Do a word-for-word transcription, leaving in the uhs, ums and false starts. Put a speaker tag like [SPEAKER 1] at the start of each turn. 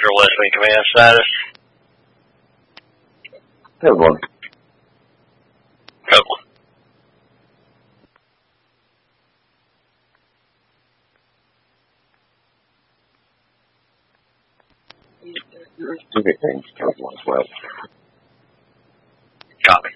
[SPEAKER 1] Federal Listening Command status.
[SPEAKER 2] Code one.
[SPEAKER 1] Code one.
[SPEAKER 2] Two fifteen, code one as well.
[SPEAKER 1] Copy.